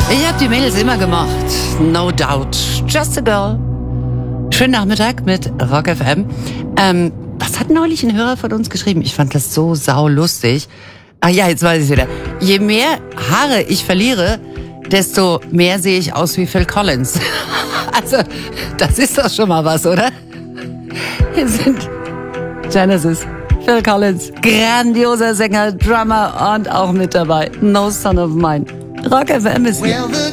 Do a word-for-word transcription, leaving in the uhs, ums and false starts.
Ich hab die Mädels immer gemocht. No doubt. Just a girl. Schönen Nachmittag mit Rock F M. Ähm, was hat neulich ein Hörer von uns geschrieben? Ich fand das so saulustig. Ah ja, jetzt weiß ich wieder. Je mehr Haare ich verliere, desto mehr sehe ich aus wie Phil Collins. Also, das ist doch schon mal was, oder? Hier sind Genesis, Phil Collins, grandioser Sänger, Drummer und auch mit dabei No Son of Mine. Rock F M ist hier.